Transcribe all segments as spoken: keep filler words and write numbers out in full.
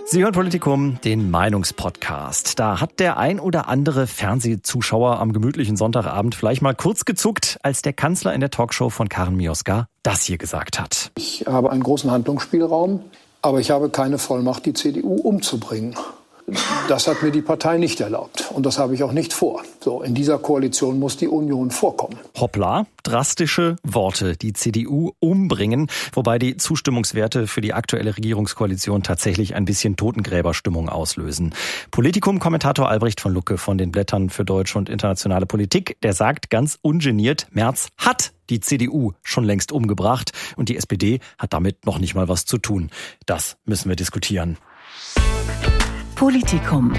Sie hören Politikum, den Meinungspodcast. Da hat der ein oder andere Fernsehzuschauer am gemütlichen Sonntagabend vielleicht mal kurz gezuckt, als der Kanzler in der Talkshow von Karen Mioska das hier gesagt hat. Ich habe einen großen Handlungsspielraum, aber ich habe keine Vollmacht, die C D U umzubringen. Das hat mir die Partei nicht erlaubt und das habe ich auch nicht vor. So, in dieser Koalition muss die Union vorkommen. Hoppla, drastische Worte, die C D U umbringen, wobei die Zustimmungswerte für die aktuelle Regierungskoalition tatsächlich ein bisschen Totengräberstimmung auslösen. Politikum-Kommentator Albrecht von Lucke von den Blättern für deutsche und internationale Politik, der sagt ganz ungeniert, Merz hat die C D U schon längst umgebracht und die S P D hat damit noch nicht mal was zu tun. Das müssen wir diskutieren. Politikum.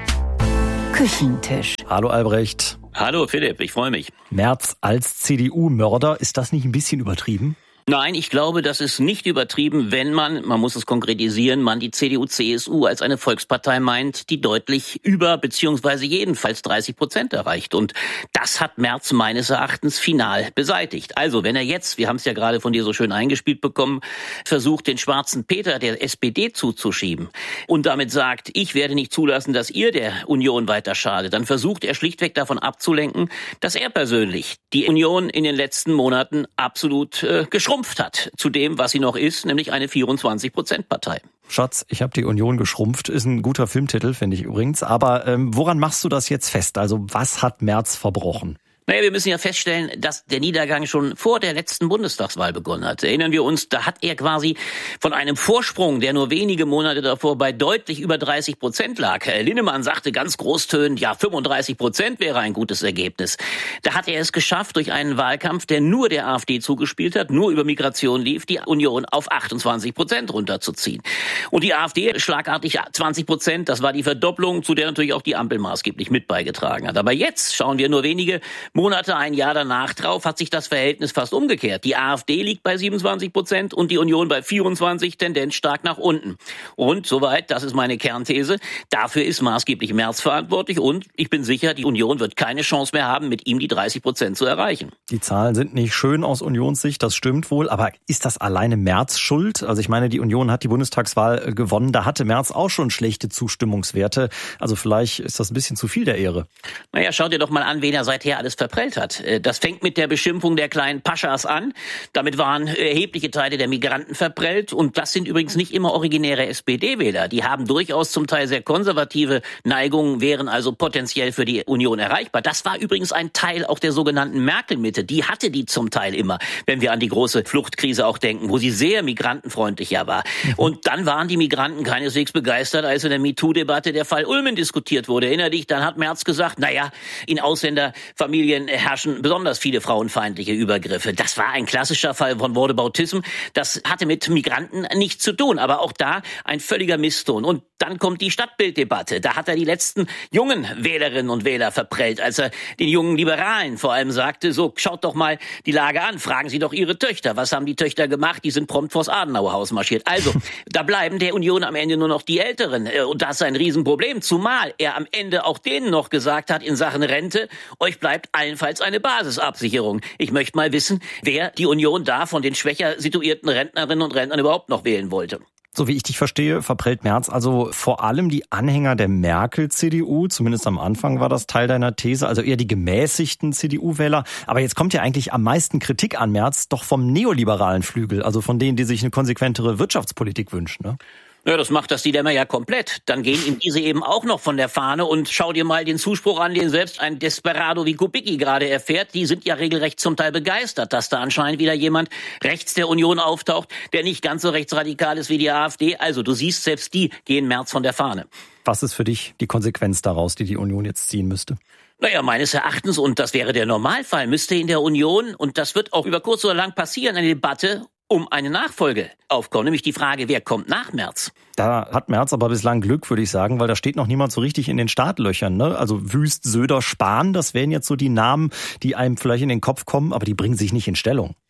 Küchentisch. Hallo Albrecht. Hallo Philipp, ich freue mich. Merz als C D U-Mörder, ist das nicht ein bisschen übertrieben? Nein, ich glaube, das ist nicht übertrieben, wenn man, man muss es konkretisieren, man die C D U C S U als eine Volkspartei meint, die deutlich über beziehungsweise jedenfalls dreißig Prozent erreicht. Und das hat Merz meines Erachtens final beseitigt. Also wenn er jetzt, wir haben es ja gerade von dir so schön eingespielt bekommen, versucht, den schwarzen Peter der S P D zuzuschieben und damit sagt, ich werde nicht zulassen, dass ihr der Union weiter schadet, dann versucht er schlichtweg davon abzulenken, dass er persönlich die Union in den letzten Monaten absolut äh, geschrumpft hat zu dem, was sie noch ist, nämlich eine vierundzwanzig Prozent Partei. Schatz, ich habe die Union geschrumpft, ist ein guter Filmtitel, finde ich übrigens. Aber ähm, woran machst du das jetzt fest? Also was hat Merz verbrochen? Naja, wir müssen ja feststellen, dass der Niedergang schon vor der letzten Bundestagswahl begonnen hat. Erinnern wir uns, da hat er quasi von einem Vorsprung, der nur wenige Monate davor bei deutlich über dreißig Prozent lag. Herr Linnemann sagte ganz großtönend, ja, fünfunddreißig Prozent wäre ein gutes Ergebnis. Da hat er es geschafft, durch einen Wahlkampf, der nur der AfD zugespielt hat, nur über Migration lief, die Union auf achtundzwanzig Prozent runterzuziehen. Und die AfD schlagartig zwanzig Prozent, das war die Verdopplung, zu der natürlich auch die Ampel maßgeblich mit beigetragen hat. Aber jetzt schauen wir nur wenige Monate, ein Jahr danach drauf, hat sich das Verhältnis fast umgekehrt. Die AfD liegt bei siebenundzwanzig Prozent und die Union bei vierundzwanzig, Tendenz stark nach unten. Und soweit, das ist meine Kernthese, dafür ist maßgeblich Merz verantwortlich und ich bin sicher, die Union wird keine Chance mehr haben, mit ihm die dreißig Prozent zu erreichen. Die Zahlen sind nicht schön aus Unionssicht, das stimmt wohl, aber ist das alleine Merz schuld? Also ich meine, die Union hat die Bundestagswahl gewonnen, da hatte Merz auch schon schlechte Zustimmungswerte. Also vielleicht ist das ein bisschen zu viel der Ehre. Naja, schaut dir doch mal an, wen er seither alles verprellt hat. Das fängt mit der Beschimpfung der kleinen Paschas an. Damit waren erhebliche Teile der Migranten verprellt. Und das sind übrigens nicht immer originäre S P D-Wähler. Die haben durchaus zum Teil sehr konservative Neigungen, wären also potenziell für die Union erreichbar. Das war übrigens ein Teil auch der sogenannten Merkel-Mitte. Die hatte die zum Teil immer, wenn wir an die große Fluchtkrise auch denken, wo sie sehr migrantenfreundlich ja war. Und dann waren die Migranten keineswegs begeistert, als in der MeToo-Debatte der Fall Ulmen diskutiert wurde. Erinner dich, dann hat Merz gesagt, naja, in Ausländerfamilien herrschen besonders viele frauenfeindliche Übergriffe. Das war ein klassischer Fall von Whataboutism. Das hatte mit Migranten nichts zu tun, aber auch da ein völliger Misston. Und dann kommt die Stadtbilddebatte. Da hat er die letzten jungen Wählerinnen und Wähler verprellt, als er den jungen Liberalen vor allem sagte, so, schaut doch mal die Lage an, fragen Sie doch Ihre Töchter. Was haben die Töchter gemacht? Die sind prompt vors Adenauerhaus marschiert. Also, da bleiben der Union am Ende nur noch die Älteren. Und das ist ein Riesenproblem, zumal er am Ende auch denen noch gesagt hat, in Sachen Rente, euch bleibt allenfalls eine Basisabsicherung. Ich möchte mal wissen, wer die Union da von den schwächer situierten Rentnerinnen und Rentnern überhaupt noch wählen wollte. So wie ich dich verstehe, verprellt Merz also vor allem die Anhänger der Merkel-C D U. Zumindest am Anfang war das Teil deiner These, also eher die gemäßigten C D U-Wähler. Aber jetzt kommt ja eigentlich am meisten Kritik an Merz doch vom neoliberalen Flügel, also von denen, die sich eine konsequentere Wirtschaftspolitik wünschen, ne? Ja, das macht das Dilemma ja komplett. Dann gehen ihm diese eben auch noch von der Fahne und schau dir mal den Zuspruch an, den selbst ein Desperado wie Kubicki gerade erfährt. Die sind ja regelrecht zum Teil begeistert, dass da anscheinend wieder jemand rechts der Union auftaucht, der nicht ganz so rechtsradikal ist wie die AfD. Also du siehst, selbst die gehen Merz von der Fahne. Was ist für dich die Konsequenz daraus, die die Union jetzt ziehen müsste? Naja, meines Erachtens, und das wäre der Normalfall, müsste in der Union, und das wird auch über kurz oder lang passieren, eine Debatte um eine Nachfolge aufkommen, nämlich die Frage, wer kommt nach Merz? Da hat Merz aber bislang Glück, würde ich sagen, weil da steht noch niemand so richtig in den Startlöchern, ne? Also Wüst, Söder, Spahn, das wären jetzt so die Namen, die einem vielleicht in den Kopf kommen, aber die bringen sich nicht in Stellung.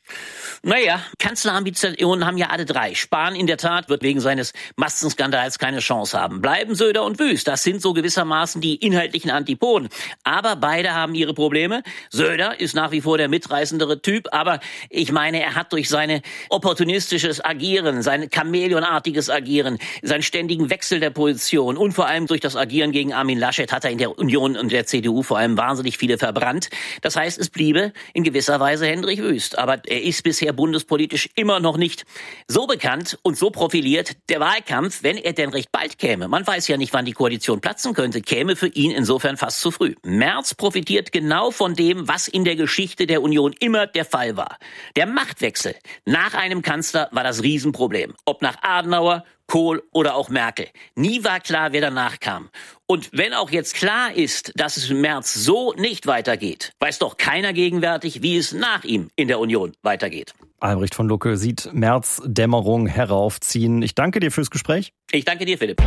Naja, Kanzlerambitionen haben ja alle drei. Spahn in der Tat wird wegen seines Maskenskandals keine Chance haben. Bleiben Söder und Wüst. Das sind so gewissermaßen die inhaltlichen Antipoden. Aber beide haben ihre Probleme. Söder ist nach wie vor der mitreißendere Typ. Aber ich meine, er hat durch sein opportunistisches Agieren, sein chamäleonartiges Agieren, seinen ständigen Wechsel der Position und vor allem durch das Agieren gegen Armin Laschet hat er in der Union und der C D U vor allem wahnsinnig viele verbrannt. Das heißt, es bliebe in gewisser Weise Hendrik Wüst. Aber er ist bisher bundespolitisch immer noch nicht so bekannt und so profiliert. Der Wahlkampf, wenn er denn recht bald käme, man weiß ja nicht, wann die Koalition platzen könnte, käme für ihn insofern fast zu früh. Merz profitiert genau von dem, was in der Geschichte der Union immer der Fall war. Der Machtwechsel nach einem Kanzler war das Riesenproblem. Ob nach Adenauer, Kohl oder auch Merkel. Nie war klar, wer danach kam. Und wenn auch jetzt klar ist, dass es im März so nicht weitergeht, weiß doch keiner gegenwärtig, wie es nach ihm in der Union weitergeht. Albrecht von Lucke sieht Merz Dämmerung heraufziehen. Ich danke dir fürs Gespräch. Ich danke dir, Philipp.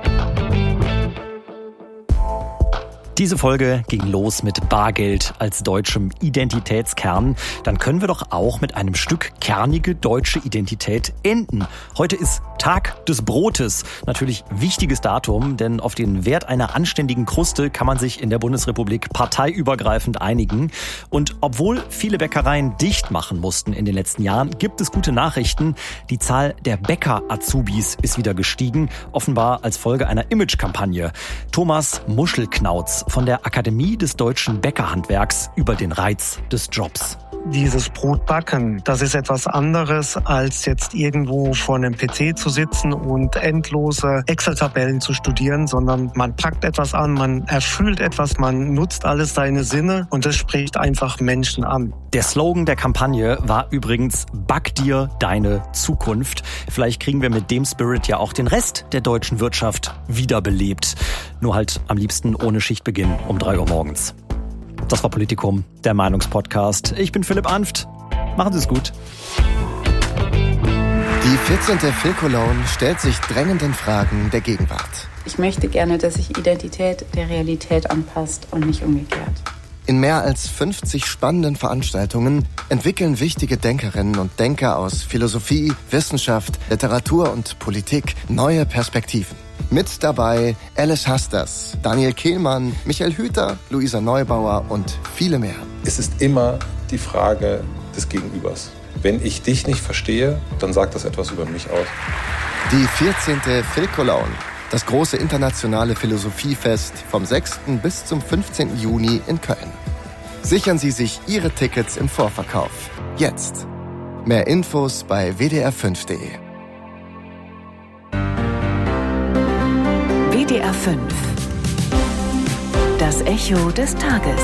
Diese Folge ging los mit Bargeld als deutschem Identitätskern. Dann können wir doch auch mit einem Stück kernige deutsche Identität enden. Heute ist Tag des Brotes. Natürlich wichtiges Datum, denn auf den Wert einer anständigen Kruste kann man sich in der Bundesrepublik parteiübergreifend einigen. Und obwohl viele Bäckereien dicht machen mussten in den letzten Jahren, gibt es gute Nachrichten. Die Zahl der Bäcker-Azubis ist wieder gestiegen, offenbar als Folge einer Imagekampagne. Thomas Muschelknauz von der Akademie des deutschen Bäckerhandwerks über den Reiz des Jobs. Dieses Brotbacken, das ist etwas anderes, als jetzt irgendwo vor einem P C zu sitzen und endlose Excel-Tabellen zu studieren, sondern man packt etwas an, man erfüllt etwas, man nutzt alles seine Sinne und das spricht einfach Menschen an. Der Slogan der Kampagne war übrigens "Back dir deine Zukunft". Vielleicht kriegen wir mit dem Spirit ja auch den Rest der deutschen Wirtschaft wiederbelebt. Nur halt am liebsten ohne Schichtbeginn um drei Uhr morgens. Das war Politikum, der Meinungspodcast. Ich bin Philipp Anft. Machen Sie es gut. Die vierzehnte Phil Cologne stellt sich drängenden Fragen der Gegenwart. Ich möchte gerne, dass sich Identität der Realität anpasst und nicht umgekehrt. In mehr als fünfzig spannenden Veranstaltungen entwickeln wichtige Denkerinnen und Denker aus Philosophie, Wissenschaft, Literatur und Politik neue Perspektiven. Mit dabei Alice Hasters, Daniel Kehlmann, Michael Hüter, Luisa Neubauer und viele mehr. Es ist immer die Frage des Gegenübers. Wenn ich dich nicht verstehe, dann sagt das etwas über mich aus. Die vierzehnte Phil Cologne, das große internationale Philosophiefest vom sechsten bis zum fünfzehnten Juni in Köln. Sichern Sie sich Ihre Tickets im Vorverkauf. Jetzt. Mehr Infos bei w d r fünf punkt d e. W D R fünf. Das Echo des Tages.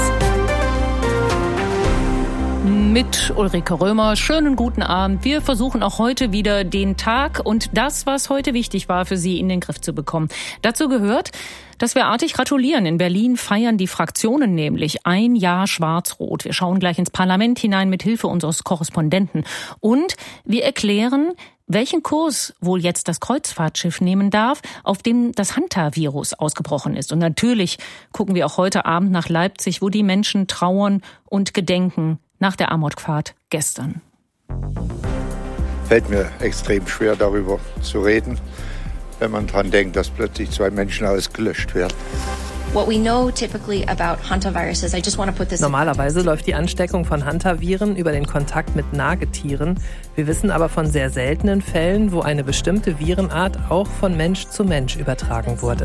Mit Ulrike Römer. Schönen guten Abend. Wir versuchen auch heute wieder den Tag und das, was heute wichtig war, für Sie in den Griff zu bekommen. Dazu gehört, dass wir artig gratulieren. In Berlin feiern die Fraktionen nämlich ein Jahr Schwarz-Rot. Wir schauen gleich ins Parlament hinein mit Hilfe unseres Korrespondenten. Und wir erklären, welchen Kurs wohl jetzt das Kreuzfahrtschiff nehmen darf, auf dem das Hantavirus ausgebrochen ist. Und natürlich gucken wir auch heute Abend nach Leipzig, wo die Menschen trauern und gedenken nach der Amokfahrt gestern. Fällt mir extrem schwer, darüber zu reden, wenn man dran denkt, dass plötzlich zwei Menschen ausgelöscht werden. Normalerweise läuft die Ansteckung von Hantaviren über den Kontakt mit Nagetieren. Wir wissen aber von sehr seltenen Fällen, wo eine bestimmte Virenart auch von Mensch zu Mensch übertragen wurde.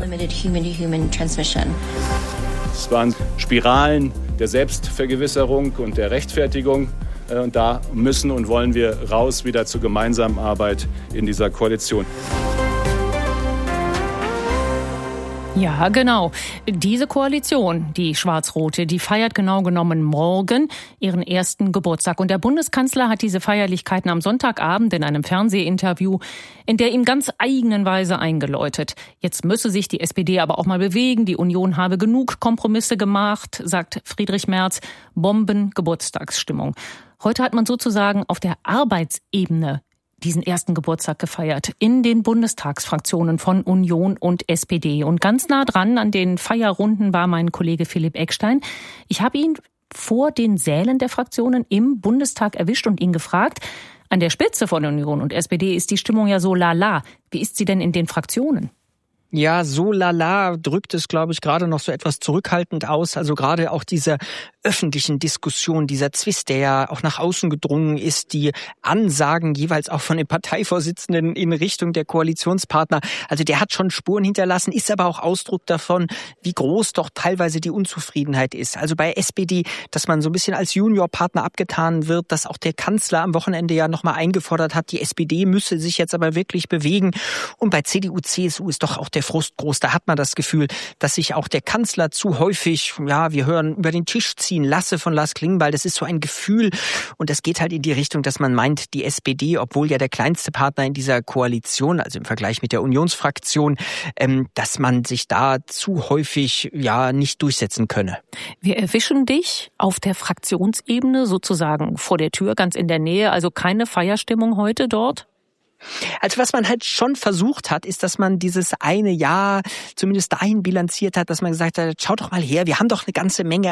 Es waren Spiralen der Selbstvergewisserung und der Rechtfertigung. Und da müssen und wollen wir raus wieder zur gemeinsamen Arbeit in dieser Koalition. Ja, genau. Diese Koalition, die Schwarz-Rote, die feiert genau genommen morgen ihren ersten Geburtstag. Und der Bundeskanzler hat diese Feierlichkeiten am Sonntagabend in einem Fernsehinterview in der ihm ganz eigenen Weise eingeläutet. Jetzt müsse sich die S P D aber auch mal bewegen. Die Union habe genug Kompromisse gemacht, sagt Friedrich Merz. Bomben-Geburtstagsstimmung. Heute hat man sozusagen auf der Arbeitsebene diesen ersten Geburtstag gefeiert in den Bundestagsfraktionen von Union und S P D. Und ganz nah dran an den Feierrunden war mein Kollege Philipp Eckstein. Ich habe ihn vor den Sälen der Fraktionen im Bundestag erwischt und ihn gefragt. An der Spitze von Union und S P D ist die Stimmung ja so lala. Wie ist sie denn in den Fraktionen? Ja, so lala drückt es, glaube ich, gerade noch so etwas zurückhaltend aus. Also gerade auch diese öffentlichen Diskussion, dieser Zwist, der ja auch nach außen gedrungen ist, die Ansagen jeweils auch von den Parteivorsitzenden in Richtung der Koalitionspartner. Also der hat schon Spuren hinterlassen, ist aber auch Ausdruck davon, wie groß doch teilweise die Unzufriedenheit ist. Also bei S P D, dass man so ein bisschen als Juniorpartner abgetan wird, dass auch der Kanzler am Wochenende ja nochmal eingefordert hat, die S P D müsse sich jetzt aber wirklich bewegen. Und bei C D U, C S U ist doch auch der Frust groß. Da hat man das Gefühl, dass sich auch der Kanzler zu häufig, ja, wir hören, über den Tisch ziehen lasse von Lars Klingbeil. Das ist so ein Gefühl und das geht halt in die Richtung, dass man meint, die S P D, obwohl ja der kleinste Partner in dieser Koalition, also im Vergleich mit der Unionsfraktion, ähm, dass man sich da zu häufig ja nicht durchsetzen könne. Wir erwischen dich auf der Fraktionsebene sozusagen vor der Tür, ganz in der Nähe, also keine Feierstimmung heute dort? Also was man halt schon versucht hat, ist, dass man dieses eine Jahr zumindest dahin bilanziert hat, dass man gesagt hat, schaut doch mal her, wir haben doch eine ganze Menge